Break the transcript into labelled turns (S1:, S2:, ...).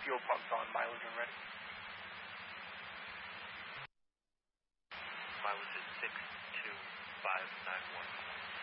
S1: Fuel pump's on. Mileage when ready.
S2: Mileage is 62591.